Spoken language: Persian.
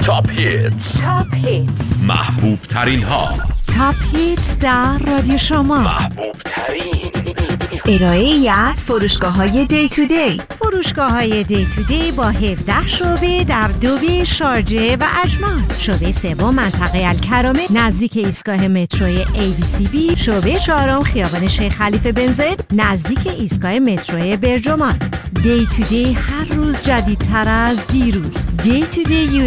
تاپ هیتس محبوب ترین ها. تاپ هیتس در رادیو شما. محبوب ترین ارائه‌ای از فروشگاه‌های دی تو دی. فروشگاه‌های دی تو دی با 17 شعبه در دوبی، شارجه و اجمان. شعبه سوم منطقه الکرامه نزدیک ایستگاه متروی ABCB. شعبه چهارم خیابان شیخ خلیفه بن زاید نزدیک ایستگاه متروی برجمان. دی تو دی هر روز جدیدتر از دیروز. دی تو دی